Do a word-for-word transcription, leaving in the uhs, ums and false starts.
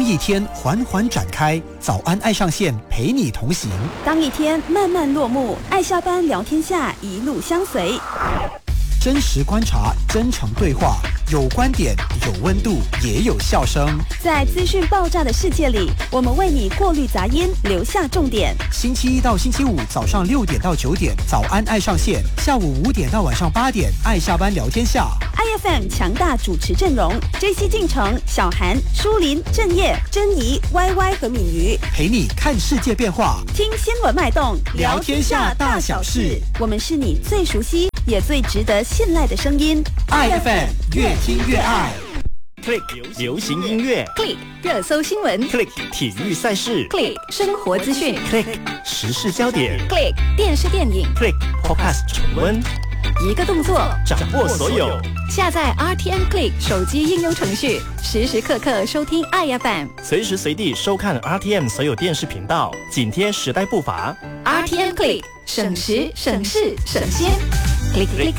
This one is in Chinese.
一天缓缓展开，早安爱上线陪你同行。 当一天慢慢落幕，爱下班聊天下一路相随。 真实观察，真诚对话，有观点，有温度，也有笑声。 在资讯爆炸的世界里，我们为你过滤杂音，留下重点。 星期一到星期五早上六点到九点，早安爱上线；下午五点到晚上八点，爱下班聊天下。 I F M 强大主持阵容 ：J C 进城、小韩、舒林、郑业、珍妮、Y Y 和敏瑜， 陪你看世界变化， 听新闻脉动， 聊天下大小事。 我们是你最熟悉也最值得信赖的声音。 I F M 越听越爱。 Click 流行音乐 ，Click 热搜新闻 ，Click 体育赛事 ，Click 生活资讯 ，Click 时事焦点 ，Click 电视电影 ，Click Podcast 重温。 一个动作， 掌握所有。 下载 R T M Click 手机应用程序，时时刻刻收听 I F M， 随时随地收看 R T M 所有电视频道，紧贴时代步伐。 R T M Click 省时省事省先 ，Click Click。